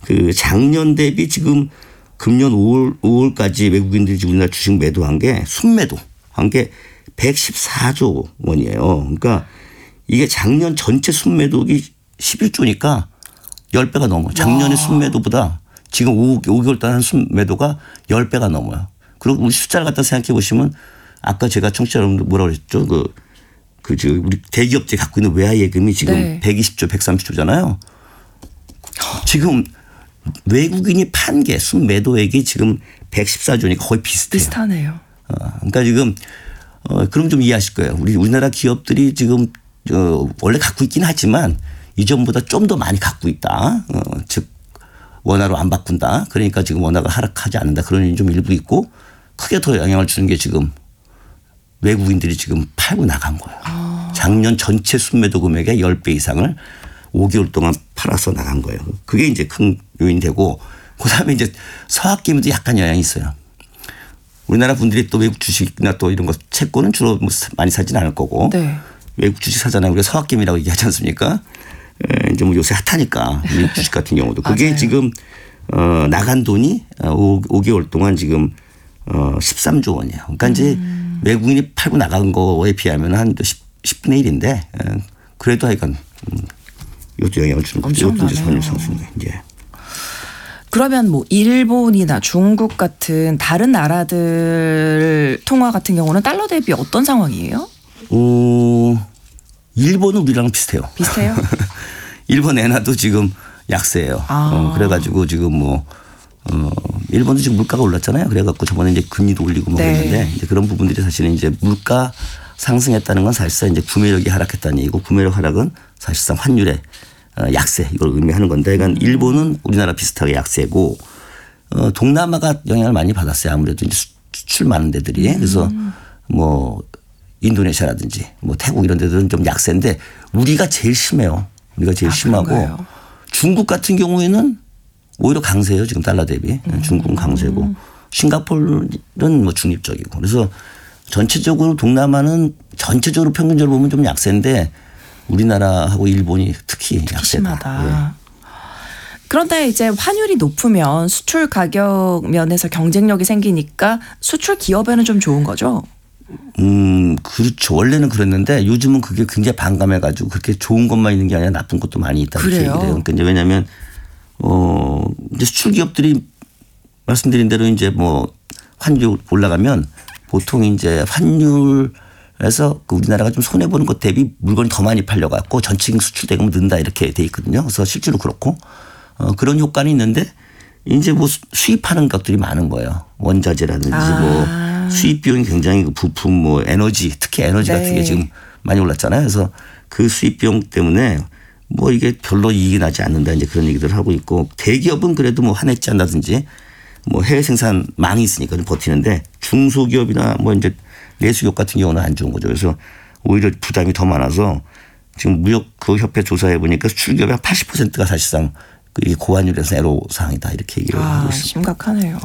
그 작년 대비 지금 금년 5월까지 외국인들이 우리나라 주식 매도한 게 순매도한 게 114조 원이에요. 그러니까 이게 작년 전체 순매도기 11조니까 10배가 넘어요. 작년의 순매도보다 지금 5개월 동안 한 순매도가 10배가 넘어요. 그리고 우리 숫자를 갖다 생각해 보시면 아까 제가 청취자 여러분들 뭐라고 그랬죠? 우리 대기업들이 갖고 있는 외화 예금이 지금 네. 120조, 130조잖아요. 지금 외국인이 판 게 순매도액이 지금 114조니까 거의 비슷해요. 비슷하네요. 그러니까 지금 그럼 좀 이해하실 거예요. 우리나라 기업들이 지금 원래 갖고 있긴 하지만 이전보다 좀 더 많이 갖고 있다. 즉 원화로 안 바꾼다. 그러니까 지금 원화가 하락하지 않는다. 그런 일이 좀 일부 있고 크게 더 영향을 주는 게 지금 외국인들이 지금 팔고 나간 거예요. 작년 전체 순매도 금액의 10배 이상을 5개월 동안 팔아서 나간 거예요. 그게 이제 큰 요인이 되고 그다음에 이제 서학기에도 약간 영향이 있어요. 우리나라 분들이 또 외국 주식이나 또 이런 거 채권은 주로 많이 사지는 않을 거고 네. 외국 주식 사잖아요. 우리가 서학김이라고 얘기하지 않습니까? 이제 뭐 요새 핫하니까 미국 주식 같은 경우도 그게 맞아요. 지금 나간 돈이 5개월 동안 지금 13조 원이에요. 그러니까 이제 외국인이 팔고 나간 거에 비하면 한 10분의 1인데 그래도 하여간 이것도 영향을 주는 거죠. 이것도 이제 선율 상승인데 이제. 그러면 뭐 일본이나 중국 같은 다른 나라들 통화 같은 경우는 달러 대비 어떤 상황이에요? 일본은 우리랑 비슷해요. 비슷해요? 일본 엔화도 지금 약세예요. 그래가지고 지금 일본도 지금 물가가 올랐잖아요. 그래갖고 저번에 이제 금리도 올리고 뭐 네. 그랬는데 이제 그런 부분들이 사실은 이제 물가 상승했다는 건 사실상 이제 구매력이 하락했다는 얘기고 구매력 하락은 사실상 환율의 약세 이걸 의미하는 건데 그러니까 일본은 우리나라 비슷하게 약세고 동남아가 영향을 많이 받았어요. 아무래도 이제 수출 많은 데들이 그래서 뭐 인도네시아라든지 뭐 태국 이런 데들은 좀 약세인데 우리가 제일 심해요. 우리가 제일 심하고 그런가요? 중국 같은 경우에는 오히려 강세예요. 지금 달러 대비. 중국은 강세고 싱가포르는 뭐 중립적이고 그래서 전체적으로 동남아는 전체적으로 평균적으로 보면 좀 약세인데 우리나라하고 일본이 특히 약세다. 심하다. 그런데 이제 환율이 높으면 수출 가격 면에서 경쟁력이 생기니까 수출 기업에는 좀 좋은 거죠? 그렇죠. 원래는 그랬는데 요즘은 그게 굉장히 반감해가지고 그렇게 좋은 것만 있는 게 아니라 나쁜 것도 많이 있다. 이렇게 그래요? 얘기를 해요. 그러니까 이제 왜냐하면 이제 수출 기업들이 말씀드린 대로 이제 뭐 환율 올라가면 보통 이제 환율에서 그 우리나라가 좀 손해 보는 것 대비 물건이 더 많이 팔려갖고 전체 수출 대금이 는다 이렇게 돼 있거든요. 그래서 실제로 그렇고 그런 효과는 있는데 이제 뭐 수입하는 것들이 많은 거예요. 원자재라든지 뭐 수입 비용이 굉장히 부품 뭐 에너지 특히 에너지 네. 같은 게 지금 많이 올랐잖아요. 그래서 그 수입 비용 때문에 뭐 이게 별로 이익이 나지 않는다 이제 그런 얘기들을 하고 있고 대기업은 그래도 뭐 한해지 한다든지 뭐 해외 생산망이 있으니까 좀 버티는데 중소기업이나 뭐 이제 내수기업 같은 경우는 안 좋은 거죠. 그래서 오히려 부담이 더 많아서 지금 무역 그 협회 조사해 보니까 수출기업의 한 80%가 사실상 이 고환율에서 애로사항이다 이렇게 얘기를 하고 있습니다. 심각하네요.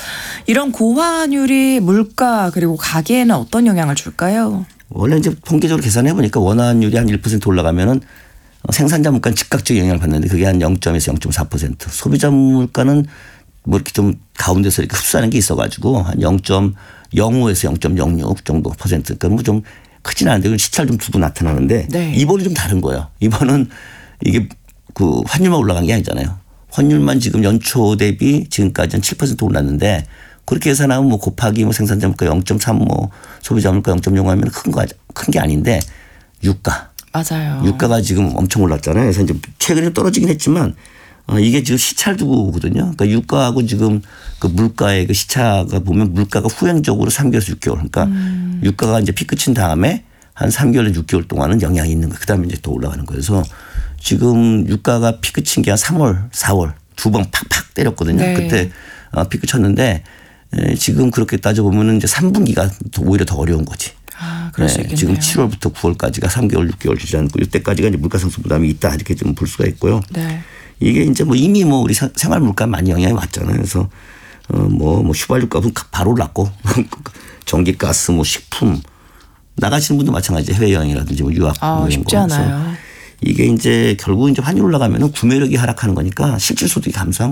이런 고환율이 물가 그리고 가계에는 어떤 영향을 줄까요? 원래 이제 통계적으로 계산해 보니까 원화환율이 한 1% 올라가면은 생산자 물가는 즉각적인 영향을 받는데 그게 한 0.에서 0.4%. 소비자 물가는 뭐 이렇게 좀 가운데서 이렇게 흡수하는 게 있어가지고 한 0.05에서 0.06 정도 퍼센트. 그러니까 뭐 좀 크진 않은데 시차를 좀 두고 나타나는데 네. 이번이 좀 다른 거예요. 이번은 이게 그 환율만 올라간 게 아니잖아요. 환율만 지금 연초 대비 지금까지 한 7% 올랐는데 그렇게 계산하면 뭐 곱하기 뭐 생산자 물가 0.3 뭐 소비자 물가 0.0 하면 큰 게 아닌데 유가. 맞아요. 유가가 지금 엄청 올랐잖아요. 그래서 이제 최근에 떨어지긴 했지만 이게 지금 시차를 두고 오거든요. 그러니까 유가하고 지금 그 물가의 그 시차가 보면 물가가 후행적으로 3개월에서 6개월. 그러니까 유가가 이제 피 끝인 다음에 한 3개월에서 6개월 동안은 영향이 있는 거예요. 그다음에 이제 또 올라가는 거예요. 그래서 지금 유가가 피 끝인 게 한 3월, 4월 두 번 팍팍 때렸거든요. 네. 그때 피 끝쳤는데 지금 그렇게 따져보면 이제 3분기가 오히려 더 어려운 거지. 그럴 수 있겠네요. 지금 7월부터 9월까지가 3개월, 6개월 주지 않고 이때까지가 이제 물가 상승 부담이 있다 이렇게 좀 볼 수가 있고요. 네. 이게 이제 뭐 이미 뭐 우리 생활 물가 많이 영향이 왔잖아요. 그래서 뭐 휘발유 값은 바로 올랐고 전기가스 뭐 식품 나가시는 분도 마찬가지 해외 여행이라든지 뭐 유학 뭐 이런 쉽지 거. 않아요. 이게 이제 결국 이제 환율 올라가면은 구매력이 하락하는 거니까 실질 소득이 감소한